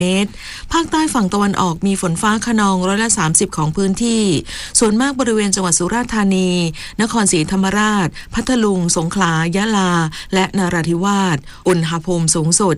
ภาคใต้ฝั่งตะวันออกมีฝนฟ้าคะนอง30%ของพื้นที่ส่วนมากบริเวณจังหวัดสุราษฎร์ธานีนครศรีธรรมราชพัทลุงสงขลายะลาและนราธิวาสอุณหภูมิสูงสุด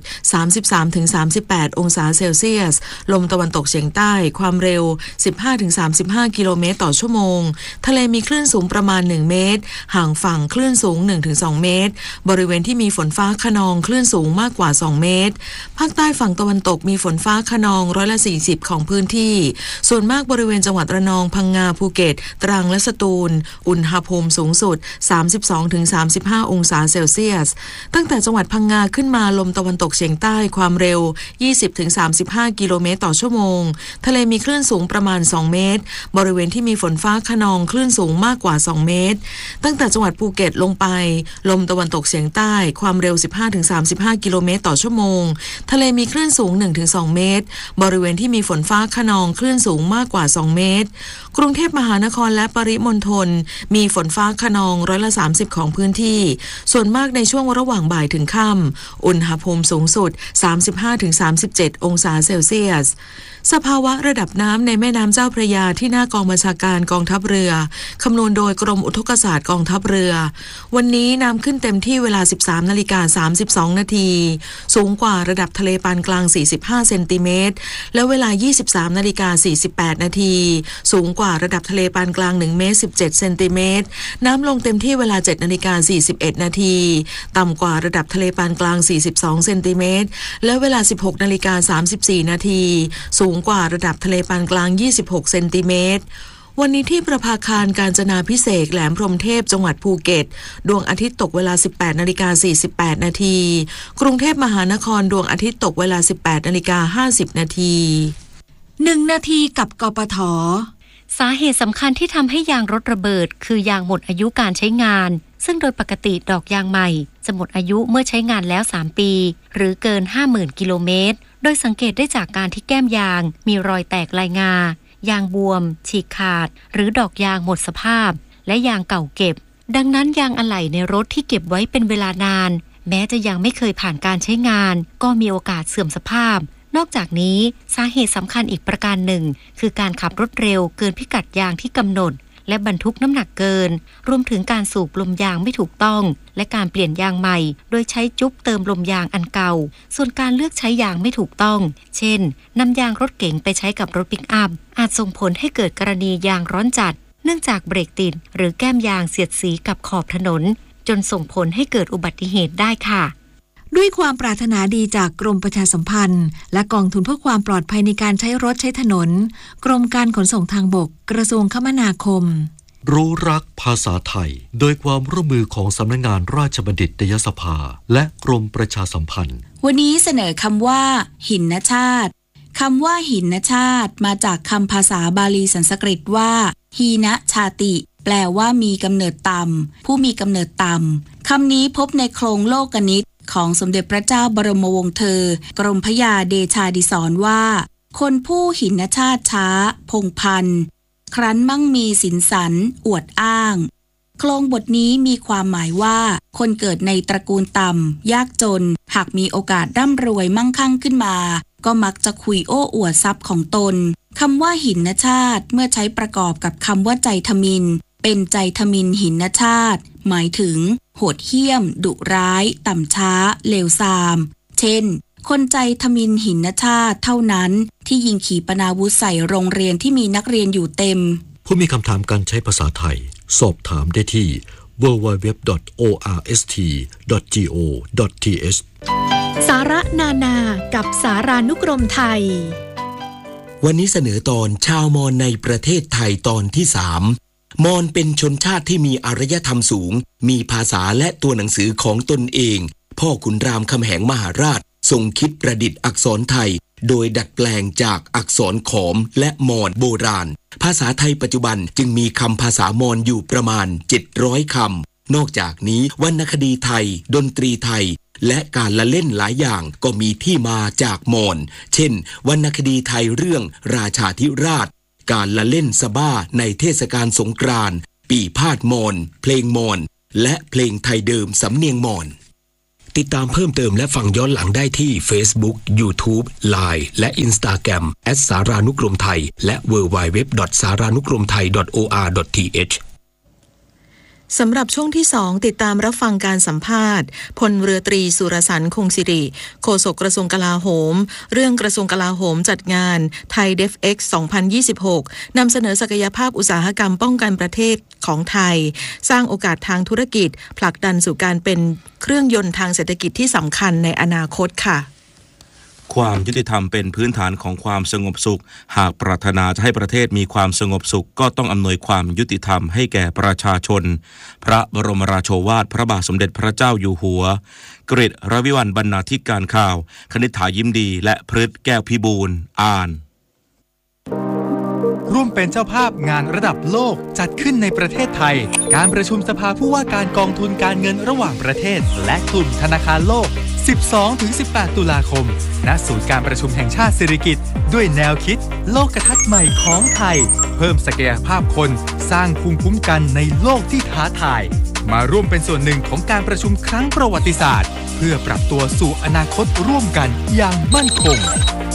33-38 องศาเซลเซียสลมตะวันตกเฉียงใต้ความเร็ว 15-35 กิโลเมตรต่อชั่วโมงทะเลมีคลื่นสูงประมาณ1เมตรห่างฝั่งคลื่นสูง 1-2 เมตรบริเวณที่มีฝนฟ้าคะนองคลื่นสูงมากกว่า2เมตรภาคใต้ฝั่งตะวันตกมีฝนฟ้าคะนอง40%ของพื้นที่ส่วนมากบริเวณจังหวัดระนองพังงาภูเก็ตตรังและสตูลอุณหภูมิสูงสุด 32-35 องศาเซลเซียสตั้งแต่จังหวัดพังงาขึ้นมาลมตะวันตกเฉียงใต้ความเร็ว 20-35 กิโลเมตรต่อชั่วโมงทะเลมีคลื่นสูงประมาณ2เมตรบริเวณที่มีฝนฟ้าคะนองคลื่นสูงมากกว่า2เมตรตั้งแต่จังหวัดภูเก็ตลงไปลมตะวันตกเฉียงใต้ความเร็ว 15-35 กิโลเมตรต่อชั่วโมงทะเลมีคลื่นสูง 1-2 เมตรบริเวณที่มีฝนฟ้าคะนองคลื่นสูงมากกว่า2เมตรกรุงเทพมหานครและปริมณฑลมีฝนฟ้าคะนอง30%ของพื้นที่ส่วนมากในช่วงระหว่างบ่ายถึงค่ำอุณหภูมิสูงสุด 35-37 องศาเซลเซียสสภาวะระดับน้ำในแม่น้ำเจ้าพระยาที่หน้ากองบัญชาการกองทัพเรือคำนวณโดยกรมอุทกศาสตร์กองทัพเรือวันนี้น้ำขึ้นเต็มที่เวลา 13:32 นาทีสูงกว่าระดับทะเลปานกลาง45เซนติเมตรและเวลา 23:48 นาทีสูงกว่าระดับทะเลปานกลาง1เมตร17เซนติเมตรน้ำลงเต็มที่เวลา 7:41 นาทีต่ำกว่าระดับทะเลปานกลาง42เซนติเมตรและเวลา 16:34 นาทีสูงกว่าระดับทะเลปานกลาง26เซนติเมตรวันนี้ที่ประภาคารกาญจนาภิเษกแหลมพรหมเทพจังหวัดภูเก็ตดวงอาทิตย์ตกเวลา 18:48 นาทีกรุงเทพมหานครดวงอาทิตย์ตกเวลา 18:50 นาที 1 นาทีกับกปท. สาเหตุสำคัญที่ทำให้ยางรถระเบิดคือยางหมดอายุการใช้งานซึ่งโดยปกติดอกยางใหม่จะหมดอายุเมื่อใช้งานแล้ว3ปีหรือเกิน 50,000 กิโลเมตรโดยสังเกตได้จากการที่แก้มยางมีรอยแตกลายงายางบวมฉีกขาดหรือดอกยางหมดสภาพและยางเก่าเก็บดังนั้นยางอะไหล่ในรถที่เก็บไว้เป็นเวลานานแม้จะยังไม่เคยผ่านการใช้งานก็มีโอกาสเสื่อมสภาพนอกจากนี้สาเหตุสำคัญอีกประการหนึ่งคือการขับรถเร็วเกินพิกัดยางที่กำหนดและบรรทุกน้ำหนักเกินรวมถึงการสูบลมยางไม่ถูกต้องและการเปลี่ยนยางใหม่โดยใช้จุ๊บเติมลมยางอันเก่าส่วนการเลือกใช้ยางไม่ถูกต้องเช่นนำยางรถเก๋งไปใช้กับรถปิกอัพอาจส่งผลให้เกิดกรณียางร้อนจัดเนื่องจากเบรกติดหรือแก้มยางเสียดสีกับขอบถนนจนส่งผลให้เกิดอุบัติเหตุได้ค่ะด้วยความปรารถนาดีจากกรมประชาสัมพันธ์และกองทุนเพื่อความปลอดภัยในการใช้รถใช้ถนนกรมการขนส่งทางบกกระทรวงคมนาคมรู้รักภาษาไทยโดยความร่วมมือของสำนักงานราชบัณฑิตยสภาและกรมประชาสัมพันธ์วันนี้เสนอคำว่าหินชาติคำว่าหินชาติมาจากคำภาษาบาลีสันสกฤตว่าหีนะชาติแปลว่ามีกำเนิดต่ำผู้มีกำเนิดต่ำคำนี้พบในโครงโลกนิตของสมเด็จพระเจ้าบรมวงศ์เธอกรมพระยาเดชาดิศรว่าคนผู้หินชาติช้าพงพันครั้นมั่งมีสินสันอวดอ้างโครงบทนี้มีความหมายว่าคนเกิดในตระกูลต่ำยากจนหากมีโอกาสร่ำรวยมั่งคั่งขึ้นมาก็มักจะคุยโอ้อวดทรัพย์ของตนคำว่าหินชาติเมื่อใช้ประกอบกับคำว่าใจทมิฬเป็นใจทมิฬหินชาติหมายถึงโหดเหี้ยมดุร้ายต่ำช้าเลวทรามเช่นคนใจทมิฬหินชาติเท่านั้นที่ยิงขีปนาวุธใส่โรงเรียนที่มีนักเรียนอยู่เต็มผู้มีคำถามการใช้ภาษาไทยสอบถามได้ที่ www.orst.go.th สาระนานากับสารานุกรมไทยวันนี้เสนอตอนชาวมอญในประเทศไทยตอนที่3มอญเป็นชนชาติที่มีอารยธรรมสูงมีภาษาและตัวหนังสือของตนเองพ่อขุนรามคำแหงมหาราชทรงคิดประดิษฐ์อักษรไทยโดยดัดแปลงจากอักษรขอมและมอญโบราณภาษาไทยปัจจุบันจึงมีคำภาษามอญอยู่ประมาณ700คำนอกจากนี้วรรณคดีไทยดนตรีไทยและการละเล่นหลายอย่างก็มีที่มาจากมอญเช่นวรรณคดีไทยเรื่องราชาธิราชการละเล่นสะบ้าในเทศกาลสงกรานต์ปีพาดมอญเพลงมอญและเพลงไทยเดิมสำเนียงมอญติดตามเพิ่มเติมและฟังย้อนหลังได้ที่ Facebook, YouTube, Line และ Instagram @saranukromthai และ www.saranukromthai.or.th สำหรับช่วงที่2ติดตามรับฟังการสัมภาษณ์พลเรือตรีสุรสันต์คงสิริโฆษกกระทรวงกลาโหมเรื่องกระทรวงกลาโหมจัดงานไทย DefEx 2026 นำเสนอศักยภาพอุตสาหกรรมป้องกันประเทศของไทยสร้างโอกาสทางธุรกิจผลักดันสู่การเป็นเครื่องยนต์ทางเศรษฐกิจที่สำคัญในอนาคตค่ะความยุติธรรมเป็นพื้นฐานของความสงบสุขหากปรารถนาจะให้ประเทศมีความสงบสุขก็ต้องอำนวยความยุติธรรมให้แก่ประชาชนพระบรมราโชวาทพระบาทสมเด็จพระเจ้าอยู่หัวกฤษณ์ รวิวรรณบรรณาธิการข่าวคณิษฐายิ้มดีและพฤทธิ์แก้วพิบูลอ่านร่วมเป็นเจ้าภาพงานระดับโลกจัดขึ้นในประเทศไทยการประชุมสภาผู้ว่าการกองทุนการเงินระหว่างประเทศและกลุ่มธนาคารโลก 12-18 ตุลาคมณศูนย์การประชุมแห่งชาติสิริกิติ์ด้วยแนวคิดโลกทัศน์ใหม่ของไทยเพิ่มศักยภาพคนสร้างภูมิคุ้มกันในโลกที่ท้าทายมาร่วมเป็นส่วนหนึ่งของการประชุมครั้งประวัติศาสตร์เพื่อปรับตัวสู่อนาคตร่วมกันอย่างมั่นคง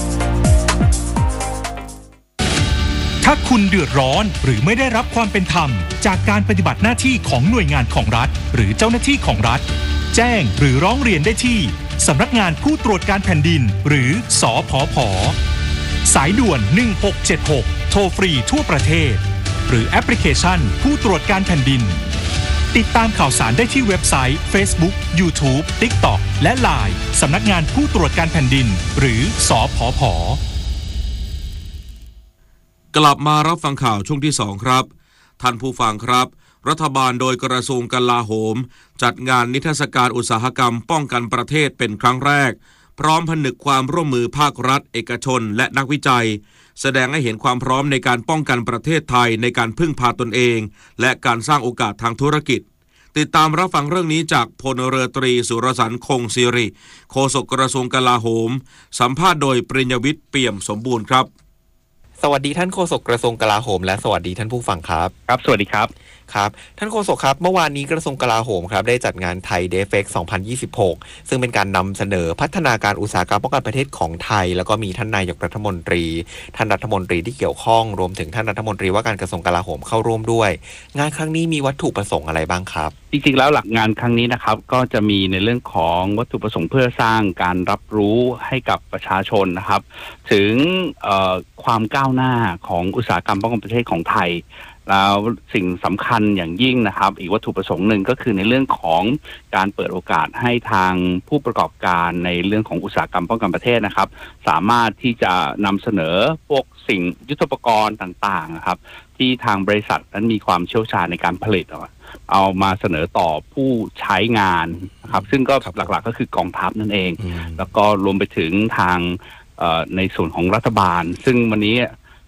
ถ้าคุณเดือดร้อนหรือไม่ได้รับความเป็นธรรมจากการปฏิบัติหน้าที่ของหน่วยงานของรัฐหรือเจ้าหน้าที่ของรัฐแจ้งหรือร้องเรียนได้ที่สำนักงานผู้ตรวจการแผ่นดินหรือสผผ.สายด่วน1676โทรฟรีทั่วประเทศหรือแอปพลิเคชันผู้ตรวจการแผ่นดินติดตามข่าวสารได้ที่เว็บไซต์ Facebook, YouTube, TikTok และ LINE สำนักงานผู้ตรวจการแผ่นดินหรือสผผ. กลับมารับฟังข่าวช่วงที่2ครับท่านผู้ฟังครับรัฐบาลโดยกระทรวงกลาโหมจัดงานนิทรรศการอุตสาหกรรมป้องกันประเทศเป็นครั้งแรกพร้อมผนึกความร่วมมือภาครัฐเอกชนและนักวิจัยแสดงให้เห็นความพร้อมในการป้องกันประเทศไทยในการพึ่งพาตนเองและการสร้างโอกาสทางธุรกิจติดตามรับฟังเรื่องนี้จากพลเรือตรีสุรสันต์คงสิริโฆษกกระทรวงกลาโหมสัมภาษณ์โดยปริญญวิทย์เปี่ยมสมบูรณ์ครับสวัสดีท่านโฆษกกระทรวงกลาโหมและสวัสดีท่านผู้ฟังครับครับสวัสดีครับครับท่านโฆษกครับเมื่อวานนี้กระทรวงกลาโหมครับได้จัดงานไทย DefEx 2026 ซึ่งเป็นการนำเสนอพัฒนาการอุตสาหกรรมป้องกันประเทศของไทยแล้วก็มีท่านนายกรัฐมนตรีท่านรัฐมนตรีที่เกี่ยวข้องรวมถึงท่านรัฐมนตรีว่าการกระทรวงกลาโหมเข้าร่วมด้วยงานครั้งนี้มีวัตถุประสงค์อะไรบ้างครับจริงๆแล้วหลักงานครั้งนี้นะครับก็จะมีในเรื่องของวัตถุประสงค์เพื่อสร้างการรับรู้ให้กับประชาชนนะครับถึงความก้าวหน้าของอุตสาหกรรมป้องกันประเทศของไทยแล้วสิ่งสำคัญอย่างยิ่งนะครับอีกวัตถุประสงค์หนึ่งก็คือในเรื่องของการเปิดโอกาสให้ทางผู้ประกอบการในเรื่องของอุตสาหกรรมป้องกันประเทศนะครับสามารถที่จะนำเสนอพวกสิ่งยุทโธปกรณ์ต่างๆนะครับที่ทางบริษัทนั้นมีความเชี่ยวชาญในการผลิตเอามาเสนอต่อผู้ใช้งานนะครับซึ่งก็หลักๆก็คือกองทัพนั่นเองแล้วก็รวมไปถึงทางในส่วนของรัฐบาลซึ่งวันนี้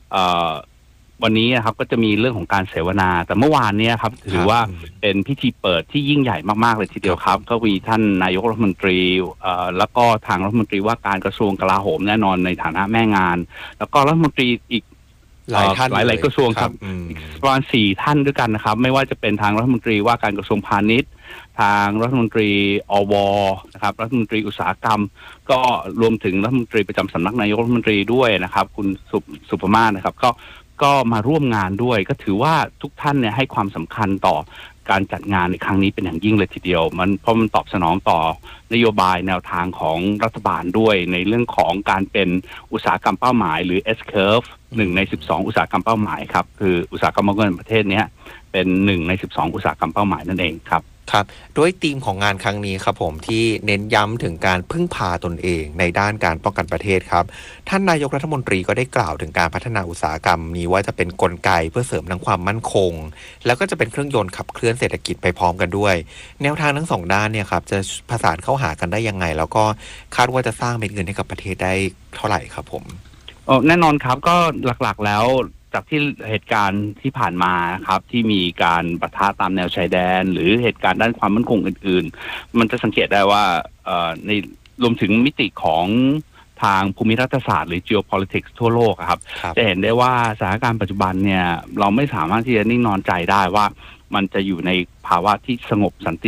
นะครับก็จะมีเรื่องของการเสวนาแต่เมื่อวานนี้ครับถือว่าเป็นพิธีเปิดที่ยิ่งใหญ่มากๆเลยทีเดียวครับก็มีท่านนายกรัฐมนตรีแล้วก็ทางรัฐมนตรีว่าการกระทรวงกลาโหมแน่นอนในฐานะแม่งานแล้วก็รัฐมนตรีอีกหลายกระทรวงครับประมาณ4ท่านด้วยกันนะครับไม่ว่าจะเป็นทางรัฐมนตรีว่าการกระทรวงพาณิชย์ทางรัฐมนตรีอวนะครับรัฐมนตรีอุตสาหกรรมก็รวมถึงรัฐมนตรีประจำสำนักนายกรัฐมนตรีด้วยนะครับคุณสุภมาศนะครับก็มาร่วมงานด้วยก็ถือว่าทุกท่านเนี่ยให้ความสำคัญต่อการจัดงานในครั้งนี้เป็นอย่างยิ่งเลยทีเดียวเพราะมันตอบสนองต่อนโยบายแนวทางของรัฐบาลด้วยในเรื่องของการเป็นอุตสาหกรรมเป้าหมายหรือ S-curve 1 ใน 12อุตสาหกรรมเป้าหมายครับคืออุตสาหกรรมป้องกันประเทศนี้เป็น1 ใน 12อุตสาหกรรมเป้าหมายนั่นเองครับครับโดยธีมของงานครั้งนี้ครับผมที่เน้นย้ำถึงการพึ่งพาตนเองในด้านการป้องกันประเทศครับท่านนายกรัฐมนตรีก็ได้กล่าวถึงการพัฒนาอุตสาหกรรมนี้ว่าจะเป็นกลไกเพื่อเสริมทั้งความมั่นคงแล้วก็จะเป็นเครื่องยนต์ขับเคลื่อนเศรษฐกิจไปพร้อมกันด้วยแนวทางทั้งสองด้านเนี่ยครับจะผสานเข้าหากันได้ยังไงแล้วก็คาดว่าจะสร้างเม็ดเงินให้กับประเทศได้เท่าไหร่ครับผมแน่นอนครับก็หลักๆแล้วจากที่เหตุการณ์ที่ผ่านมาครับที่มีการปะทะตามแนวชายแดนหรือเหตุการณ์ด้านความมั่นคงอื่นๆมันจะสังเกตได้ว่าในรวมถึงมิติของทางภูมิรัฐศาสตร์หรือ geopolitics ทั่วโลกครับจะเห็นได้ว่าสถานการณ์ปัจจุบันเนี่ยเราไม่สามารถที่จะนิ่งนอนใจได้ว่ามันจะอยู่ในภาวะที่สงบสันติสุข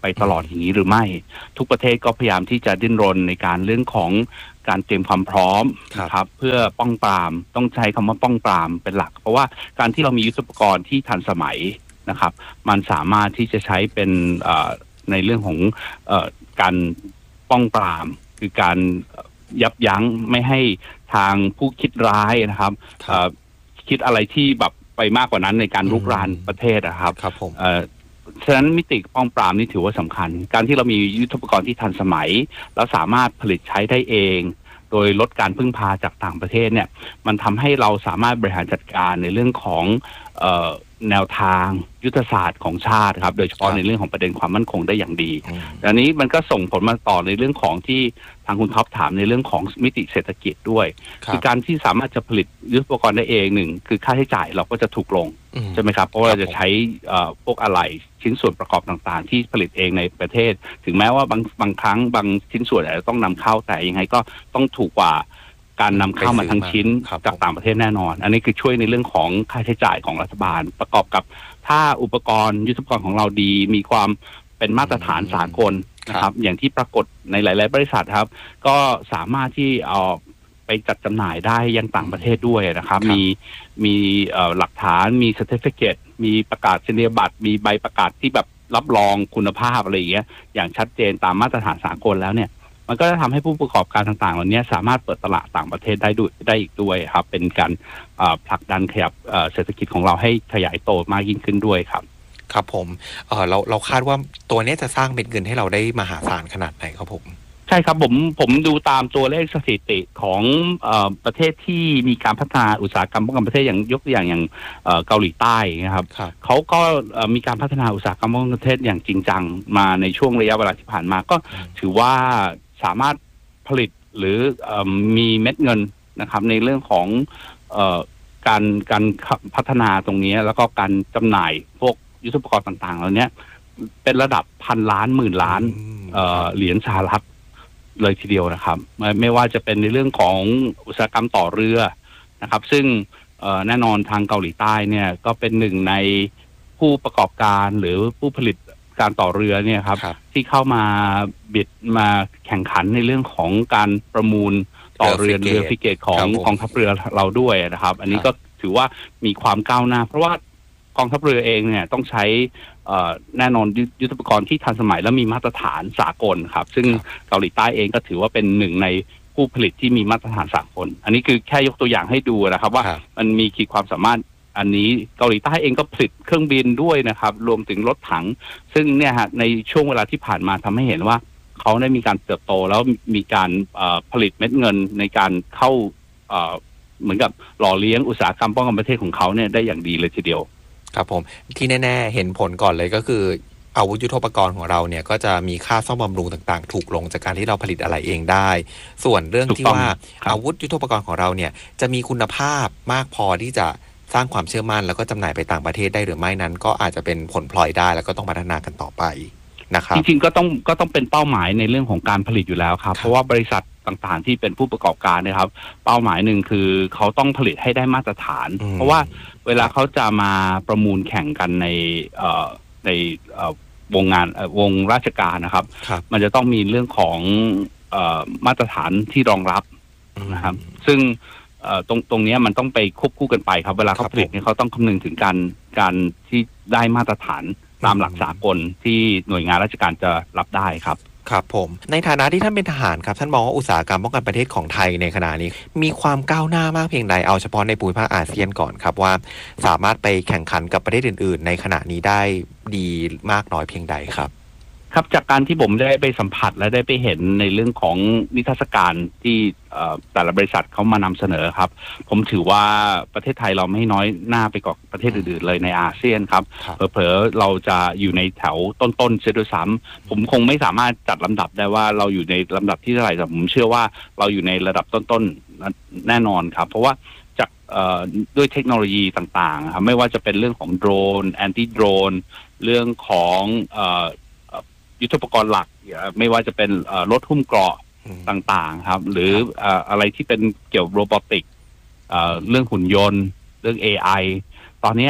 ไปตลอดอย่างนี้หรือไม่ทุกประเทศก็พยายามที่จะดิ้นรนในการเรื่องของการเตรียมความพร้อมนะครับเพื่อป้องปรามต้องใช้คำว่าป้องปรามเป็นหลักเพราะว่าการที่เรามียุทโธปกรณ์ที่ทันสมัยนะครับมันสามารถที่จะใช้เป็นในเรื่องของการป้องปรามคือการยับยั้งไม่ให้ทางผู้คิดร้ายนะครับคิดอะไรที่แบบไปมากกว่านั้นในการรุกรานประเทศนะครับฉะนั้นมิติป้องปรามนี่ถือว่าสำคัญการที่เรามียุทโธปกรณ์ที่ทันสมัยแล้วสามารถผลิตใช้ได้เองโดยลดการพึ่งพาจากต่างประเทศเนี่ยมันทำให้เราสามารถบริหารจัดการในเรื่องของแนวทางยุทธศาสตร์ของชาติครับโดยเฉพาะในเรื่องของประเด็นความมั่นคงได้อย่างดีอันนี้มันก็ส่งผลมาต่อในเรื่องของที่ทางคุณท็อปถามในเรื่องของมิติเศรษฐกิจด้วยคือการที่สามารถจะผลิตยุทโธปกรณ์ได้เองหนึ่งคือค่าใช้จ่ายเราก็จะถูกลงใช่ไหมครับเพราะว่าเราจะใช้พวกอะไหล่ชิ้นส่วนประกอบต่างๆที่ผลิตเองในประเทศถึงแม้ว่าบางครั้งบางชิ้นส่วนอาจจะต้องนำเข้าแต่ยังไงก็ต้องถูกกว่าการนำเข้ามาทั้งชิ้นจากต่างประเทศแน่นอนอันนี้คือช่วยในเรื่องของค่าใช้จ่ายของรัฐบาลประกอบกับถ้าอุปกรณ์ยุทโธปกรณ์ของเราดีมีความเป็นมาตรฐานสากลนะครับอย่างที่ปรากฏในหลายๆบริษัทครับก็สามารถที่เอาไปจัดจำหน่ายได้ยังต่างประเทศด้วยนะครับมีหลักฐานมี certificate มีประกาศนียบัตรมีใบประกาศที่แบบรับรองคุณภาพอะไรอย่างเงี้ยอย่างชัดเจนตามมาตรฐานสากลแล้วเนี่ยมันก็จะทำให้ผู้ประกอบการต่างๆเหล่านี้สามารถเปิดตลาดต่างประเทศได้อีกด้วยครับเป็นการผลักดันขยับเศรษฐกิจของเราให้ขยายโตมากยิ่งขึ้นด้วยครับครับผมเราคาดว่าตัวนี้จะสร้างเป็นเงินให้เราได้มหาศาลขนาดไหนครับผมใช่ครับผมดูตามตัวเลขสถิติของประเทศที่มีการพัฒนาอุตสาหกรรมป้องกันประเทศอย่างยกตัวอย่างเกาหลีใต้นะครับเขาก็มีการพัฒนาอุตสาหกรรมป้องกันประเทศอย่างจริงจังมาในช่วงระยะเวลาที่ผ่านมาก็ถือว่าสามารถผลิตหรือมีเม็ดเงินนะครับในเรื่องของการพัฒนาตรงนี้แล้วก็การจำหน่ายพวกยุทโธปกรณ์ต่างๆเหล่านี้เป็นระดับพันล้านหมื่นล้านเหรียญสหรัฐเลยทีเดียวนะครับไม่ว่าจะเป็นในเรื่องของอุตสาหกรรมต่อเรือนะครับซึ่งแน่นอนทางเกาหลีใต้เนี่ยก็เป็นหนึ่งในผู้ประกอบการหรือผู้ผลิตการต่อเรือเนี่ยครับที่เข้ามาบิดมาแข่งขันในเรื่องของการประมูลต่อเรือฟริเกตของกองทัพเรือเราด้วยนะครับอันนี้ก็ถือว่ามีความก้าวหน้าเพราะว่ากองทัพเรือเองเนี่ยต้องใช้แน่นอนยุทโธปกรณ์ที่ทันสมัยและมีมาตรฐานสากลครับซึ่งเกาหลีใต้เองก็ถือว่าเป็นหนึ่งในผู้ผลิตที่มีมาตรฐานสากลอันนี้คือแค่ยกตัวอย่างให้ดูนะครับว่ามันมีขีดความสามารถอันนี้เกาหลีใต้เองก็ผลิตเครื่องบินด้วยนะครับรวมถึงรถถังซึ่งเนี่ยฮะในช่วงเวลาที่ผ่านมาทำให้เห็นว่าเขาได้มีการเติบโตแล้วมีการผลิตเม็ดเงินในการเข้าเหมือนกับหล่อเลี้ยงอุตสาหกรรมป้องกันประเทศของเขาเนี่ยได้อย่างดีเลยทีเดียวครับผมที่แน่ๆเห็นผลก่อนเลยก็คืออาวุธยุทโธปกรณ์ของเราเนี่ยก็จะมีค่าซ่อมบำรุงต่างๆถูกลงจากการที่เราผลิตอะไรเองได้ส่วนเรื่องที่ว่าอาวุธยุทโธปกรณ์ของเราเนี่ยจะมีคุณภาพมากพอที่จะสร้างความเชื่อมั่นแล้วก็จำหน่ายไปต่างประเทศได้หรือไม่นั้นก็อาจจะเป็นผลพลอยได้แล้วก็ต้องพัฒนากันต่อไปนะครับจริงๆก็ต้องเป็นเป้าหมายในเรื่องของการผลิตอยู่แล้วครับเพราะว่าบริษัทต่างๆที่เป็นผู้ประกอบการนะครับเป้าหมายหนึ่งคือเขาต้องผลิตให้ได้มาตรฐานเพราะว่าเวลาเขาจะมาประมูลแข่งกันในวงงานวงราชการนะครับมันจะต้องมีเรื่องของมาตรฐานที่รองรับนะครับซึ่งตรงนี้มันต้องไปควบคู่กันไปครับเวลาเขาผลิตเนี่ยเขาต้องคำนึงถึงการที่ได้มาตรฐานตามหลักสากลที่หน่วยงานราชการจะรับได้ครับครับผมในฐานะที่ท่านเป็นทหารครับท่านมองว่าอุตสาหกรรมป้องกันประเทศของไทยในขณะนี้มีความก้าวหน้ามากเพียงใดเอาเฉพาะในภูมิภาคอาเซียนก่อนครับว่าสามารถไปแข่งขันกับประเทศอื่นๆในขณะนี้ได้ดีมากน้อยเพียงใดครับครับจากการที่ผมได้ไปสัมผัสและได้ไปเห็นในเรื่องของนิทรรศการที่แต่ละบริษัทเขามานำเสนอครับผมถือว่าประเทศไทยเราไม่น้อยหน้าไปกว่าประเทศอื่นๆเลยในอาเซียนครับเผลอๆเราจะอยู่ในแถวต้นๆเสียด้วยซ้ำผมคงไม่สามารถจัดลำดับได้ว่าเราอยู่ในลำดับที่เท่าไหร่แต่ผมเชื่อว่าเราอยู่ในระดับต้นๆแน่นอนครับเพราะว่าจากด้วยเทคโนโลยีต่างๆครับไม่ว่าจะเป็นเรื่องของโดรนแอนตี้โดรนเรื่องของยุทโธปกรณ์หลักไม่ว่าจะเป็นรถหุ้มเกราะต่างๆครับหรืออะไรที่เป็นเกี่ยวกับโรบอติกเรื่องหุ่นยนต์เรื่อง AI ตอนนี้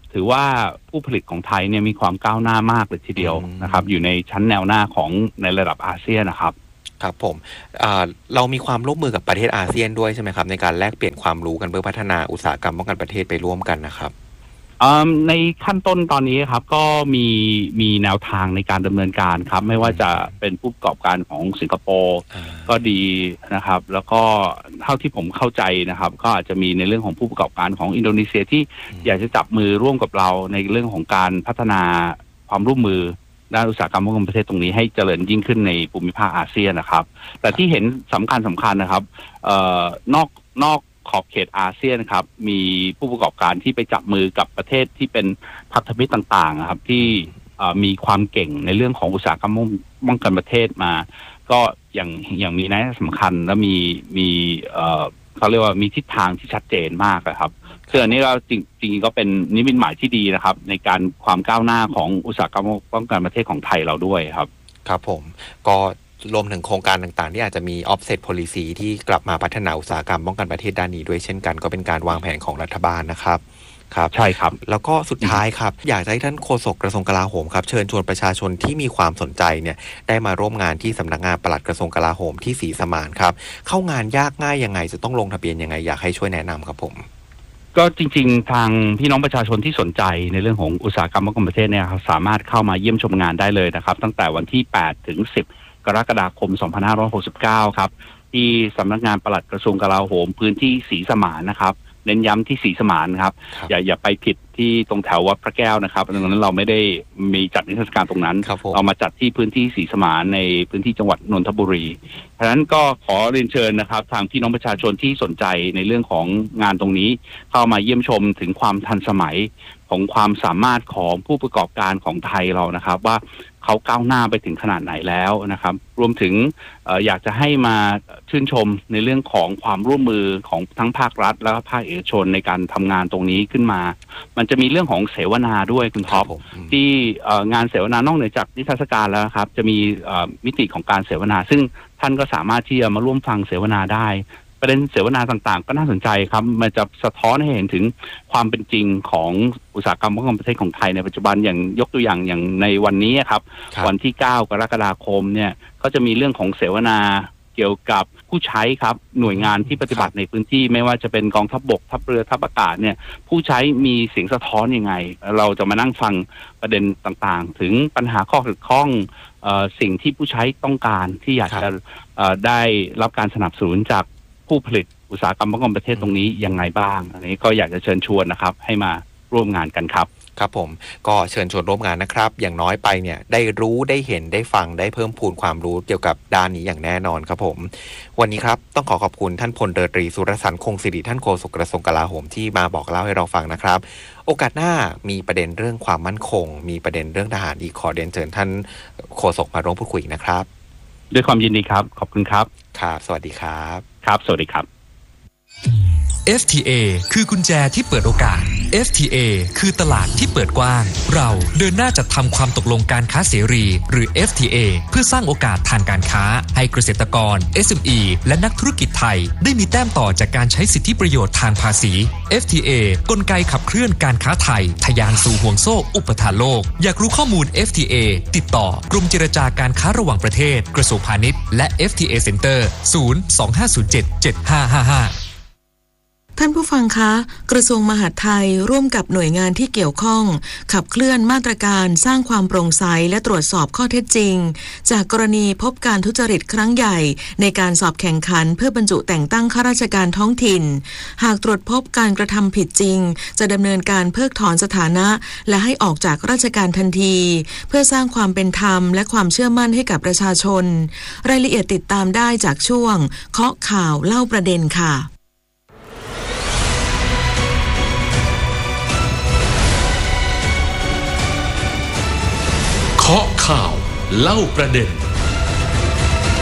ถือว่าผู้ผลิตของไทยเนี่ยมีความก้าวหน้ามากเลยทีเดียวนะครับอยู่ในชั้นแนวหน้าของในระดับอาเซียนนะครับครับผมเรามีความร่วมมือกับประเทศอาเซียนด้วยใช่ไหมครับในการแลกเปลี่ยนความรู้กันเพื่อพัฒนาอุตสาหกรรมป้องกันประเทศไปร่วมกันนะครับในขั้นต้นตอนนี้ครับก็มีแนวทางในการดำเนินการครับไม่ว่าจะเป็นผู้ประกอบการของสิงคโปร์ก็ดีนะครับแล้วก็เท่าที่ผมเข้าใจนะครับก็อาจจะมีในเรื่องของผู้ประกอบการของอินโดนีเซียที่อยากจะจับมือร่วมกับเราในเรื่องของการพัฒนาความร่วมมือด้านอุตสาหกรรมป้องกันประเทศตรงนี้ให้เจริญยิ่งขึ้นในภูมิภาคอาเซียนนะครับแต่ที่เห็นสำคัญนะครับนอกขอบเขตอาเซียนครับมีผู้ประกอบการที่ไปจับมือกับประเทศที่เป็นพันธมิตรต่างๆครับที่มีความเก่งในเรื่องของอุตสาหกรรมป้องกันประเทศมาก็อย่างมีนัยสำคัญและมีเขาเรียกว่ามีทิศทางที่ชัดเจนมากครับซึ่งอันนี้ก็จริงๆก็เป็นนิมิตหมายที่ดีนะครับในการความก้าวหน้าของอุตสาหกรรมป้องกันประเทศของไทยเราด้วยครับครับผมก็รวมถึงโครงการต่างๆที่อาจจะมี offset policy ที่กลับมาพัฒนาอุตสาหกรรมป้องกันประเทศด้านนี้ด้วยเช่นกันก็เป็นการวางแผนของรัฐบาลนะครับครับใช่ครับแล้วก็สุดท้ายครับอยากให้ท่านโฆษกกระทรวงกลาโหมครับเชิญชวนประชาชนที่มีความสนใจเนี่ยได้มาร่วมงานที่สำนักงานปลัดกระทรวงกลาโหมที่ศรีสมานครับเข้างานยากง่ายยังไงจะต้องลงทะเบียนยังไงอยากให้ช่วยแนะนำครับผมก็จริงๆทางพี่น้องประชาชนที่สนใจในเรื่องของอุตสาหกรรมป้องกันประเทศเนี่ยสามารถเข้ามาเยี่ยมชมงานได้เลยนะครับตั้งแต่วันที่8ถึง10กรกฎาคม2569ครับที่สำนักงานปลัดกระทรวงกลาโหมพื้นที่ศรีสมานนะครับเน้นย้ำที่ศรีสมานครับอย่าไปผิดที่ตรงแถววัดพระแก้วนะครับดังนั้นเราไม่ได้มีจัดนิทรรศการตรงนั้นเรามาจัดที่พื้นที่ศรีสมานในพื้นที่จังหวัดนนทบุรีเพราะฉะนั้นก็ขอเรียนเชิญนะครับทางพี่น้องประชาชนที่สนใจในเรื่องของงานตรงนี้เข้ามาเยี่ยมชมถึงความทันสมัยของความสามารถของผู้ประกอบการของไทยเรานะครับว่าเขาก้าวหน้าไปถึงขนาดไหนแล้วนะครับรวมถึงอยากจะให้มาชื่นชมในเรื่องของความร่วมมือของทั้งภาครัฐและภาคเอกชนในการทำงานตรงนี้ขึ้นมามันจะมีเรื่องของเสวนาด้วยคุณท็อปที่งานเสวนานอกเหนือจากนิทรรศการแล้วครับจะมีมิติของการเสวนาซึ่งท่านก็สามารถที่จะมาร่วมฟังเสวนาได้ประเด็นเสวนาต่างๆก็น่าสนใจครับมันจะสะท้อนให้เห็นถึงความเป็นจริงของอุตสาหกรรมป้องกันประเทศของไทยในปัจจุบันอย่างยกตัวอย่างในวันนี้ครับวันที่9กรกฎาคมเนี่ยก็จะมีเรื่องของเสวนาเกี่ยวกับผู้ใช้ครับหน่วยงานที่ปฏิบัติในพื้นที่ไม่ว่าจะเป็นกองทัพบกทัพเรือทัพอากาศเนี่ยผู้ใช้มีเสียงสะท้อนยังไงเราจะมานั่งฟังประเด็นต่างๆถึงปัญหาข้อขัดข้องสิ่งที่ผู้ใช้ต้องการที่อยากจะได้รับการสนับสนุนจากผู้ผลิตอุตสาหกรรมป้องกันประเทศตรงนี้ยังไงบ้างอันนี้ก็อยากจะเชิญชวนนะครับให้มาร่วมงานกันครับครับผมก็เชิญชวนร่วมงานนะครับอย่างน้อยไปเนี่ยได้รู้ได้เห็นได้ฟังได้เพิ่มพูนความรู้เกี่ยวกับด้านนี้อย่างแน่นอนครับผมวันนี้ครับต้องขอบคุณท่านพลเรือตรีสุรสันต์คงสิริท่านโฆษกกระทรวงกลาโหมที่มาบอกเล่าให้เราฟังนะครับโอกาสหน้ามีประเด็นเรื่องความมั่นคงมีประเด็นเรื่องทหารอีกขอเรียนเชิญท่านโฆษกมาร่วมพูดคุยนะครับด้วยความยินดีครับขอบคุณครับครับสวัสดีครับครับสวัสดีครับ FTA คือกุญแจที่เปิดโอกาส FTA คือตลาดที่เปิดกว้างเราเดินหน้าจัดทำความตกลงการค้าเสรีหรือ FTA เพื่อสร้างโอกาสทางการค้าให้เกษตรกร SME และนักธุรกิจไทยได้มีแต้มต่อจากการใช้สิทธิประโยชน์ทางภาษี FTA กลไกขับเคลื่อนการค้าไทยทะยานสู่ห่วงโซ่อุปทานโลกอยากรู้ข้อมูล FTA ติดต่อกรมเจรจาการค้าระหว่างประเทศกระทรวงพาณิชย์และ FTA Center 025077555 ท่านผู้ฟังคะกระทรวงมหาดไทยร่วมกับหน่วยงานที่เกี่ยวข้องขับเคลื่อนมาตรการสร้างความโปร่งใสและตรวจสอบข้อเท็จจริงจากกรณีพบการทุจริตครั้งใหญ่ในการสอบแข่งขันเพื่อบรรจุแต่งตั้งข้าราชการท้องถิ่นหากตรวจพบการกระทำผิดจริงจะดำเนินการเพิกถอนสถานะและให้ออกจากราชการทันทีเพื่อสร้างความเป็นธรรมและความเชื่อมั่นให้กับประชาชนรายละเอียดติดตามได้จากช่วงเคาะข่าวเล่าประเด็นค่ะเคาะข่าวเล่าประเด็น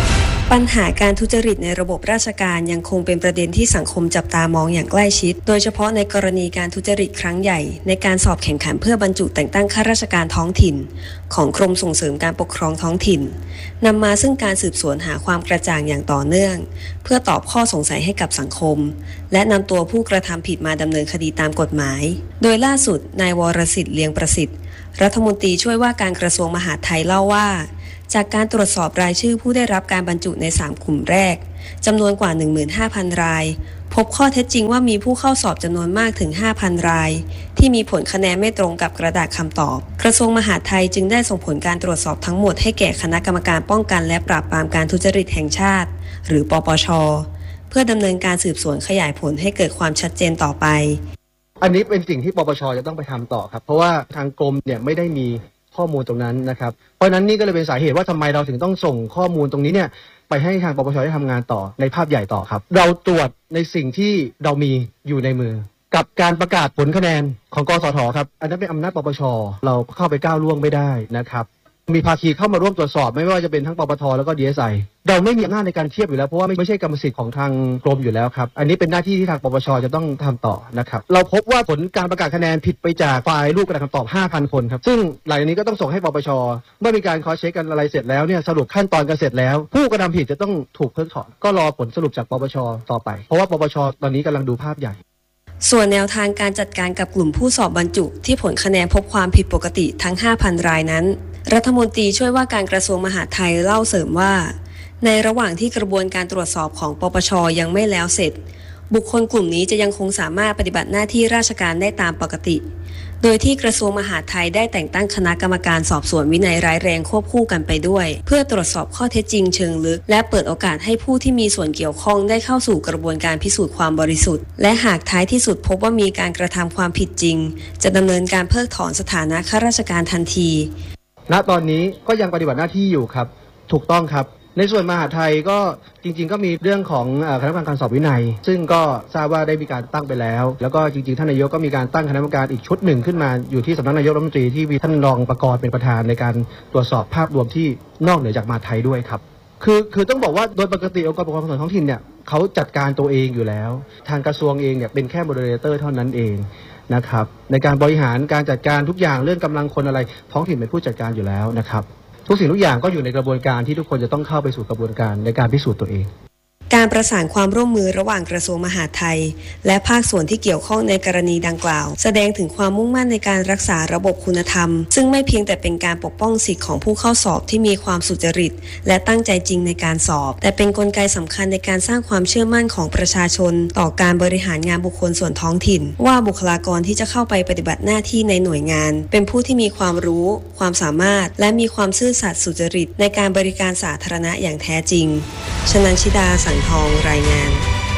ปัญหาการทุจริตในระบบราชการยังคงเป็นประเด็นที่สังคมจับตามองอย่างใกล้ชิดโดยเฉพาะในกรณีการทุจริตครั้งใหญ่ในการสอบแข่งขันเพื่อบรรจุแต่งตั้งข้าราชการท้องถิ่นของกรมส่งเสริมการปกครองท้องถิ่นนำมาซึ่งการสืบสวนหาความกระจ่างอย่างต่อเนื่องเพื่อตอบข้อสงสัยให้กับสังคมและนำตัวผู้กระทำผิดมาดำเนินคดีตามกฎหมายโดยล่าสุดนายวรสิทธิ์เลียงประสิทธิ์รัฐมนตรีช่วยว่าการกระทรวงมหาดไทยเล่าว่าจากการตรวจสอบรายชื่อผู้ได้รับการบรรจุใน3กลุ่มแรกจำนวนกว่า 15,000 รายพบข้อเท็จจริงว่ามีผู้เข้าสอบจำนวนมากถึง 5,000 รายที่มีผลคะแนนไม่ตรงกับกระดาษคำตอบกระทรวงมหาดไทยจึงได้ส่งผลการตรวจสอบทั้งหมดให้แก่คณะกรรมการป้องกันและปราบปรามการทุจริตแห่งชาติหรือปปช.เพื่อดำเนินการสืบสวนขยายผลให้เกิดความชัดเจนต่อไปอันนี้เป็นสิ่งที่ปปช.จะต้องไปทำต่อครับเพราะว่าทางกรมเนี่ยไม่ได้มีข้อมูลตรงนั้นนะครับเพราะนั้นนี่ก็เลยเป็นสาเหตุว่าทำไมเราถึงต้องส่งข้อมูลตรงนี้เนี่ยไปให้ทางปปช.ได้ทำงานต่อในภาพใหญ่ต่อครับเราตรวจในสิ่งที่เรามีอยู่ในมือกับการประกาศผลคะแนนของกสท.ครับอันนั้นเป็นอำนาจปปช.เราเข้าไปก้าวล่วงไม่ได้นะครับมีภาคีเข้ามาร่วมตรวจสอบไม่ว่าจะเป็นทั้งปปท.แล้วก็ DSI เราไม่มีอำนาจในการเทียบอยู่แล้วเพราะว่าไม่ใช่กรรมสิทธิ์ของทางกรมอยู่แล้วครับอันนี้เป็นหน้าที่ที่ทางปปช.จะต้องทำต่อนะครับเราพบว่าผลการประกาศคะแนนผิดไปจากไฟล์รูปกระดาษคำตอบ 5,000 คนครับซึ่งหลังจากนี้ก็ต้องส่งให้ปปช.เมื่อมีการคอสเช็คกันอะไรเสร็จแล้วเนี่ยสรุปขั้นตอนกันเสร็จแล้วผู้กระทำผิดจะต้องถูกเพิกถอนก็รอผลสรุปจากปปช.ต่อไปเพราะว่าปปช.ตอนนี้กำลังดูภาพใหญ่ส่วนแนวทางการจัดการกับกลุ่มผู้สอบบรรจุที่ผลคะแนนพบความผิดปกติทั้ง 5,000 รายนั้นรัฐมนตรีช่วยว่าการกระทรวงมหาดไทยเล่าเสริมว่าในระหว่างที่กระบวนการตรวจสอบของปปช.ยังไม่แล้วเสร็จบุคคลกลุ่มนี้จะยังคงสามารถปฏิบัติหน้าที่ราชการได้ตามปกติโดยที่กระทรวงมหาดไทยได้แต่งตั้งคณะกรรมการสอบสวนวินัยร้ายแรงควบคู่กันไปด้วยเพื่อตรวจสอบข้อเท็จจริงเชิงลึกและเปิดโอกาสให้ผู้ที่มีส่วนเกี่ยวข้องได้เข้าสู่กระบวนการพิสูจน์ความบริสุทธิ์และหากท้ายที่สุดพบว่ามีการกระทำความผิดจริงจะดำเนินการเพิกถอนสถานะข้าราชการทันทีณตอนนี้ก็ยังปฏิบัติหน้าที่อยู่ครับถูกต้องครับในส่วนมหาดไทยก็จริงๆก็มีเรื่องของคณะกรรมการสอบวินัยซึ่งก็ทราบว่าได้มีการตั้งไปแล้วแล้วก็จริงๆท่านนายกก็มีการตั้งคณะกรรมการอีกชุดหนึ่งขึ้นมาอยู่ที่สำนักนายกรัฐมนตรีที่มีท่านรองประกรณ์เป็นประธานในการตรวจสอบภาพรวมที่นอกเหนือจากมหาดไทยด้วยครับคือต้องบอกว่าโดยปกติองค์กรปกครองส่วนท้องถิ่นเนี่ยเขาจัดการตัวเองอยู่แล้วทางกระทรวงเองเนี่ยเป็นแค่โมเดเลเตอร์เท่านั้นเองนะครับในการบริหารการจัดการทุกอย่างเรื่องกำลังคนอะไรท้องถิ่นเป็นผู้จัดการอยู่แล้วนะครับทุกสิ่งทุกอย่างก็อยู่ในกระบวนการที่ทุกคนจะต้องเข้าไปสู่กระบวนการในการพิสูจน์ตัวเองการประสานความร่วมมือระหว่างกระทรวงมหาดไทยและภาคส่วนที่เกี่ยวข้องในกรณีดังกล่าวแสดงถึงความมุ่งมั่นในการรักษาระบบคุณธรรมซึ่งไม่เพียงแต่เป็นการปกป้องสิทธิของผู้เข้าสอบที่มีความสุจริตและตั้งใจจริงในการสอบแต่เป็นกลไกสำคัญในการสร้างความเชื่อมั่นของประชาชนต่อการบริหารงานบุคคลส่วนท้องถิ่นว่าบุคลากรที่จะเข้าไปปฏิบัติหน้าที่ในหน่วยงานเป็นผู้ที่มีความรู้ความสามารถและมีความซื่อสัตย์สุจริตในการบริการสาธารณะอย่างแท้จริงชนันชิดาสังทองรายงาน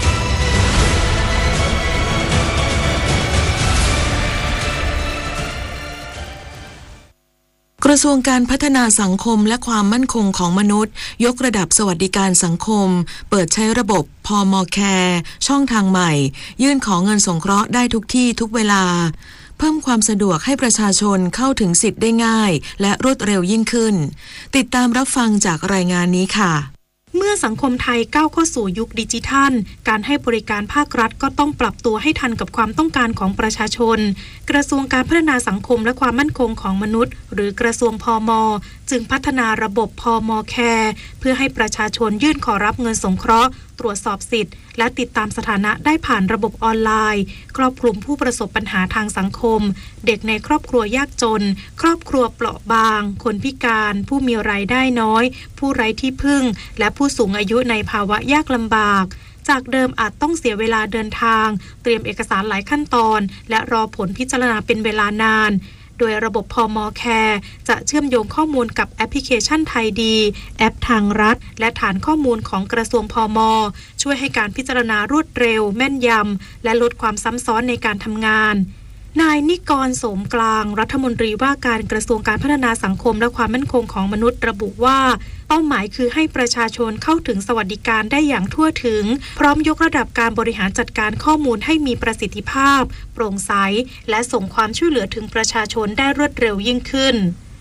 กระทรวงการพัฒนาสังคมและความมั่นคงของมนุษย์ยกระดับสวัสดิการสังคมเปิดใช้ระบบพม.แคร์ช่องทางใหม่ยื่นขอเงินสงเคราะห์ได้ทุกที่ทุกเวลาเพิ่มความสะดวกให้ประชาชนเข้าถึงสิทธิ์ได้ง่ายและรวดเร็วยิ่งขึ้นติดตามรับฟังจากรายงานนี้ค่ะเมื่อสังคมไทยก้าวเข้าสู่ยุคดิจิทัลการให้บริการภาครัฐก็ต้องปรับตัวให้ทันกับความต้องการของประชาชนกระทรวงการพัฒนาสังคมและความมั่นคงของมนุษย์หรือกระทรวงพม.จึงพัฒนาระบบพม.แคร์เพื่อให้ประชาชนยื่นขอรับเงินสงเคราะห์ตรวจสอบสิทธิ์และติดตามสถานะได้ผ่านระบบออนไลน์ครอบคลุมผู้ประสบปัญหาทางสังคมเด็กในครอบครัวยากจนครอบครัวเปราะบางคนพิการผู้มีรายได้น้อยผู้ไร้ที่พึ่งและผู้สูงอายุในภาวะยากลำบากจากเดิมอาจต้องเสียเวลาเดินทางเตรียมเอกสารหลายขั้นตอนและรอผลพิจารณาเป็นเวลานานโดยระบบพม.แคร์จะเชื่อมโยงข้อมูลกับแอปพลิเคชันไทยดีแอปทางรัฐและฐานข้อมูลของกระทรวงพม.ช่วยให้การพิจารณารวดเร็วแม่นยำและลดความซ้ำซ้อนในการทำงานนายนิกรโสมกลางรัฐมนตรีว่าการกระทรวงการพัฒนาสังคมและความมั่นคงของมนุษย์ระบุว่าเป้าหมายคือให้ประชาชนเข้าถึงสวัสดิการได้อย่างทั่วถึงพร้อมยกระดับการบริหารจัดการข้อมูลให้มีประสิทธิภาพโปร่งใสและส่งความช่วยเหลือถึงประชาชนได้รวดเร็วยิ่งขึ้น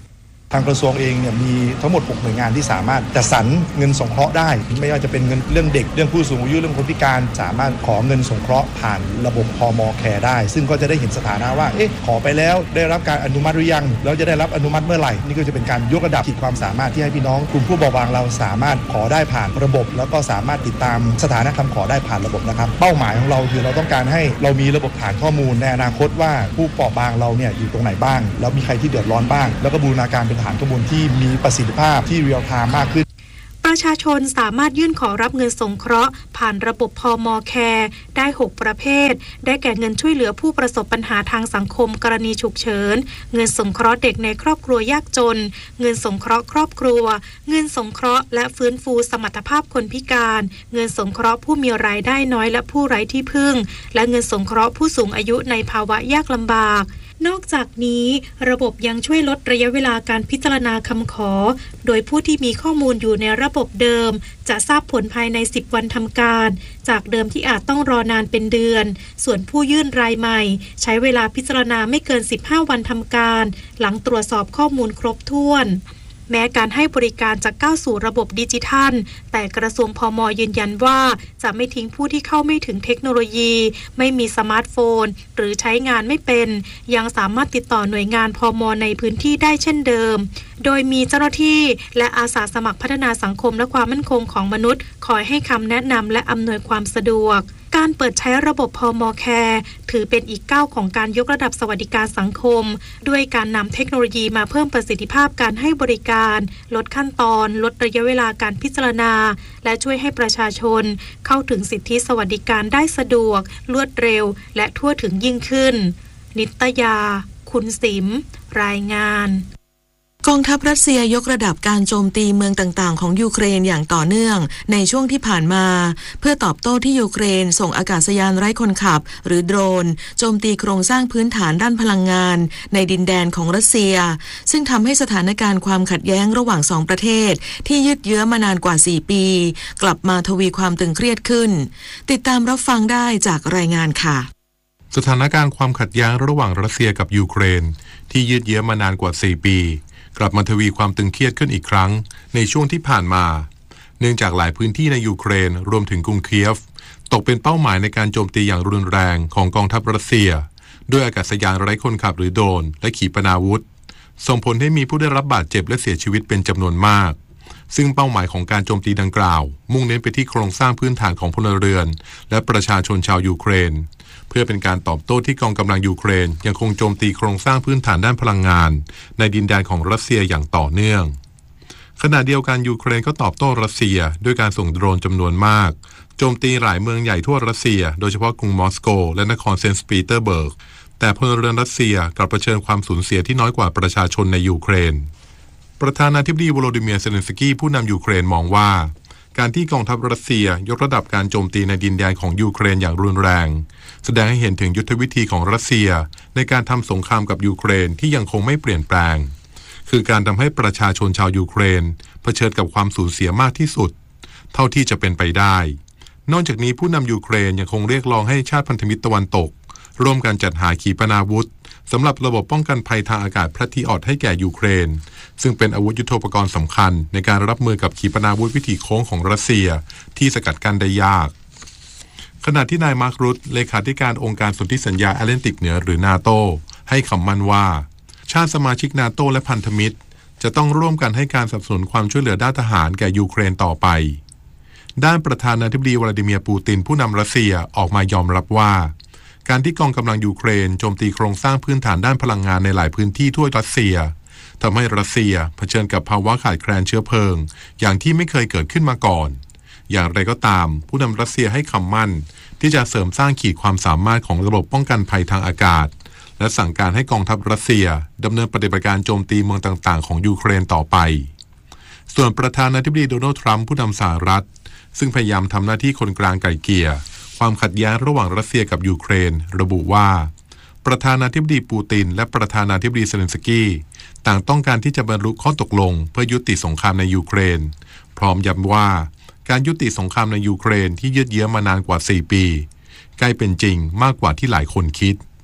ทางกระทรวงเองเนี่ยมีทั้งหมด6หน่วยงานที่สามารถจัดสรรเงินสงเคราะห์ได้ไม่ว่าจะเป็นเงินเรื่องเด็กเรื่องผู้สูงอายุเรื่องคนพิการสามารถขอเงินสงเคราะห์ผ่านระบบพม.แคร์ได้ซึ่งก็จะได้เห็นสถานะว่าขอไปแล้วได้รับการอนุมัติหรือยังแล้วจะได้รับอนุมัติเมื่อไหร่นี่ก็จะเป็นการยกระดับขีดความสามารถที่ให้พี่น้องกลุ่มผู้เบาบางเราสามารถขอได้ผ่านระบบแล้วก็สามารถติดตามสถานะคำขอได้ผ่านระบบนะครับเป้าหมายของเราคือเราต้องการให้เรามีระบบฐานข้อมูลในอนาคตว่าผู้เบาบางเราเนี่ยอยู่ตรงไหนบ้างแล้วมีใครที่เดือดร้อนบ้างแล้วก็บูรณาการเป็นฐานข้อมูลที่มีประสิทธิภาพที่เรียลไทม์มากขึ้นประชาชนสามารถยื่นขอรับเงินสงเคราะห์ผ่านระบบพม.แคร์ได้6ประเภทได้แก่เงินช่วยเหลือผู้ประสบปัญหาทางสังคมกรณีฉุกเฉินเงินสงเคราะห์เด็กในครอบครัวยากจนเงินสงเคราะห์ครอบครัวเงินสงเคราะห์และฟื้นฟูสมรรถภาพคนพิการเงินสงเคราะห์ผู้มีรายได้น้อยและผู้ไร้ที่พึ่งและเงินสงเคราะห์ผู้สูงอายุในภาวะยากลำบากนอกจากนี้ระบบยังช่วยลดระยะเวลาการพิจารณาคำขอโดยผู้ที่มีข้อมูลอยู่ในระบบเดิมจะทราบผลภายใน10วันทำการจากเดิมที่อาจต้องรอนานเป็นเดือนส่วนผู้ยื่นรายใหม่ใช้เวลาพิจารณาไม่เกิน15วันทำการหลังตรวจสอบข้อมูลครบถ้วนแม้การให้บริการจะก้าวสู่ระบบดิจิทัลแต่กระทรวงพม.ยืนยันว่าจะไม่ทิ้งผู้ที่เข้าไม่ถึงเทคโนโลยีไม่มีสมาร์ทโฟนหรือใช้งานไม่เป็นยังสามารถติดต่อหน่วยงานพม.ในพื้นที่ได้เช่นเดิมโดยมีเจ้าหน้าที่และอาสาสมัครพัฒนาสังคมและความมั่นคงของมนุษย์คอยให้คำแนะนำและอำนวยความสะดวกการเปิดใช้ระบบพม.แคร์ถือเป็นอีกก้าวของการยกระดับสวัสดิการสังคมด้วยการนำเทคโนโลยีมาเพิ่มประสิทธิภาพการให้บริการลดขั้นตอนลดระยะเวลาการพิจารณาและช่วยให้ประชาชนเข้าถึงสิทธิสวัสดิการได้สะดวกรวดเร็วและทั่วถึงยิ่งขึ้นนิตยาคุณสิมรายงานกองทัพรัสเซียยกระดับการโจมตีเมืองต่างๆของยูเครนอย่างต่อเนื่องในช่วงที่ผ่านมาเพื่อตอบโต้ที่ยูเครนส่งอากาศยานไร้คนขับหรือโดรนโจมตีโครงสร้างพื้นฐานด้านพลังงานในดินแดนของรัสเซียซึ่งทำให้สถานการณ์ความขัดแย้งระหว่างสองประเทศที่ยืดเยื้อมานานกว่า4ปีกลับมาทวีความตึงเครียดขึ้นติดตามรับฟังได้จากรายงานค่ะสถานการณ์ความขัดแย้งระหว่างรัสเซียกับยูเครนที่ยืดเยื้อมานานกว่า4ปีกลับมาทวีความตึงเครียดขึ้นอีกครั้งในช่วงที่ผ่านมาเนื่องจากหลายพื้นที่ในยูเครนรวมถึงกรุงเคียฟตกเป็นเป้าหมายในการโจมตีอย่างรุนแรงของกองทัพรัสเซียด้วยอากาศยานไร้คนขับหรือโดรนและขีปนาวุธส่งผลให้มีผู้ได้รับบาดเจ็บและเสียชีวิตเป็นจำนวนมากซึ่งเป้าหมายของการโจมตีดังกล่าวมุ่งเน้นไปที่โครงสร้างพื้นฐานของพลเรือนและประชาชนชาวยูเครนเพื่อเป็นการตอบโต้ที่กองกำลังยูเครนยังคงโจมตีโครงสร้างพื้นฐานด้านพลังงานในดินแดนของรัสเซียอย่างต่อเนื่องขณะเดียวกันยูเครนก็ตอบโต้รัสเซียด้วยการส่งโดรนจำนวนมากโจมตีหลายเมืองใหญ่ทั่วรัสเซียโดยเฉพาะกรุงมอสโกและนครเซนต์ปีเตอร์เบิร์กแต่พลเรือนรัสเซียกลับเผชิญความสูญเสียที่น้อยกว่าประชาชนในยูเครนประธานาธิบดีโวโลดิเมียร์เซเลนสกี้ผู้นำยูเครนมองว่าการที่กองทัพรัสเซียยกระดับการโจมตีในดินแดนของยูเครนอย่างรุนแรงแสดงให้เห็นถึงยุทธวิธีของรัสเซียในการทำสงครามกับยูเครนที่ยังคงไม่เปลี่ยนแปลงคือการทำให้ประชาชนชาวยูเครนเผชิญกับความสูญเสียมากที่สุดเท่าที่จะเป็นไปได้นอกจากนี้ผู้นำยูเครนยังคงเรียกร้องให้ชาติพันธมิตรตะวันตกร่วมกันจัดหาขีปนาวุธสำหรับระบบป้องกันภัยทางอากาศPatriotให้แก่ยูเครนซึ่งเป็นอาวุธยุทโธปกรณ์สำคัญในการรับมือกับขีปนาวุธวิถีโค้งของรัสเซียที่สกัดกั้นได้ยากขณะที่นายมาร์ครุตเลขาธิการองค์การสนธิสัญญาแอตแลนติกเหนือหรือนาโตให้คำมั่นว่าชาติสมาชิกนาโตและพันธมิตรจะต้องร่วมกันให้การสนับสนุนความช่วยเหลือด้านทหารแก่ยูเครนต่อไปด้านประธานาธิบดีวลาดิเมียร์ปูตินผู้นำรัสเซียออกมายอมรับว่าการที่กองกำลังยูเครนโจมตีโครงสร้างพื้นฐานด้านพลังงานในหลายพื้นที่ทั่วรัสเซียทำให้รัสเซียเผชิญกับภาวะขาดแคลนเชื้อเพลิงอย่างที่ไม่เคยเกิดขึ้นมาก่อนอย่างไรก็ตามผู้นำรัสเซียให้คำมั่นที่จะเสริมสร้างขีดความสามารถของระบบป้องกันภัยทางอากาศและสั่งการให้กองทัพรัสเซียดำเนินปฏิบัติการโจมตีเมืองต่างๆของยูเครนต่อไปส่วนประธานาธิบดีโดนัลด์ทรัมป์ผู้นำสหรัฐซึ่งพยายามทำหน้าที่คนกลางไกล่เกลี่ยความขัดแย้งระหว่างรัสเซียกับยูเครนระบุว่าประธานาธิบดีปูตินและประธานาธิบดีเซเลนสกี้ต่างต้องการที่จะบรรลุข้อตกลงเพื่อยุติสงครามในยูเครนพร้อมย้ำว่าการยุติสงครามในยูเครนที่ยืดเยื้อมานานกว่า4ปีใกล้เป็นจริงมากกว่าที่หลายคนคิด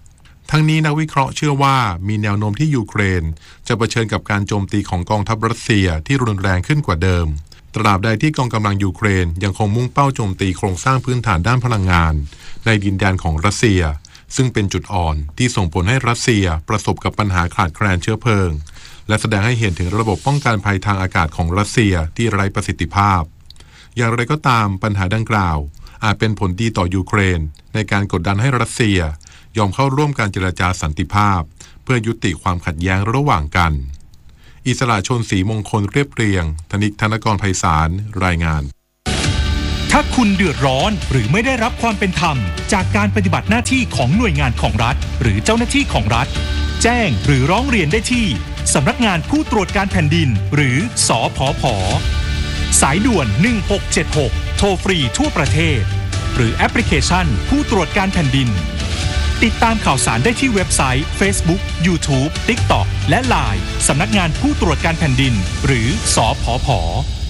ทั้งนี้นักวิเคราะห์เชื่อว่ามีแนวโน้มที่ยูเครนจะเผชิญกับการโจมตีของกองทัพรัสเซียที่รุนแรงขึ้นกว่าเดิมตราบใดที่กองกำลังยูเครนยังคงมุ่งเป้าโจมตีโครงสร้างพื้นฐานด้านพลังงานในดินแดนของรัสเซียซึ่งเป็นจุดอ่อนที่ส่งผลให้รัสเซียประสบกับปัญหาขาดแคลนเชื้อเพลิงและแสดงให้เห็นถึงระบบป้องกันภัยทางอากาศของรัสเซียที่ไร้ประสิทธิภาพอย่างไรก็ตามปัญหาดังกล่าวอาจเป็นผลดีต่อยูเครนในการกดดันให้รัสเซียยอมเข้าร่วมการเจรจาสันติภาพเพื่อยุติความขัดแย้งระหว่างกันอิสระชนศรีมงคลเรียบเรียงธนิกธนกรไพศาลรายงานถ้าคุณเดือดร้อนหรือไม่ได้รับความเป็นธรรมจากการปฏิบัติหน้าที่ของหน่วยงานของรัฐหรือเจ้าหน้าที่ของรัฐแจ้งหรือร้องเรียนได้ที่สำนักงานผู้ตรวจการแผ่นดินหรือสผผ.สายด่วน1676โทรฟรีทั่วประเทศหรือแอปพลิเคชันผู้ตรวจการแผ่นดินติดตามข่าวสารได้ที่เว็บไซต์ Facebook YouTube TikTok และ LINE สำนักงานผู้ตรวจการแผ่นดินหรือสผผ.